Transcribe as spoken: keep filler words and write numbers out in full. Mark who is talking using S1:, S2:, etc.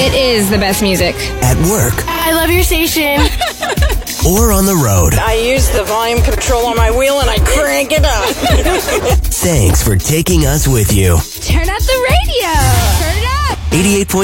S1: It is the best music.
S2: At work.
S3: I love your station.
S2: Or on the road.
S4: I use the volume control on my wheel and I crank it up.
S2: Thanks for taking us with you.
S1: Turn up the radio. Turn it up.
S2: eighty-eight point